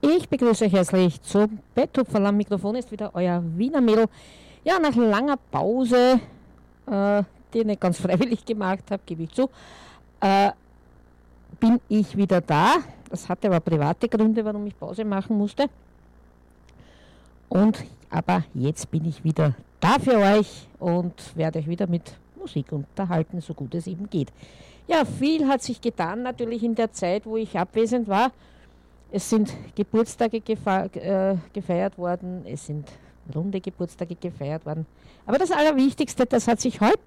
Ich begrüße euch herzlich zum Betthupferl. Am Mikrofon ist wieder euer Wiener Mädel. Ja, nach langer Pause, die ich nicht ganz freiwillig gemacht habe, gebe ich zu, bin ich wieder da. Das hatte aber private Gründe, warum ich Pause machen musste. Aber jetzt bin ich wieder da für euch und werde euch wieder mit Musik unterhalten, so gut es eben geht. Ja, viel hat sich getan natürlich in der Zeit, wo ich abwesend war. Es sind Geburtstage gefeiert worden, es sind runde Geburtstage gefeiert worden. Aber das Allerwichtigste, das hat sich heute